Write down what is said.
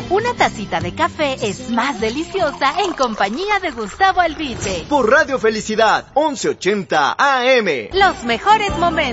Una tacita de café es más deliciosa en compañía de Gustavo Alvite. Por Radio Felicidad, 1180 AM. Los mejores momentos.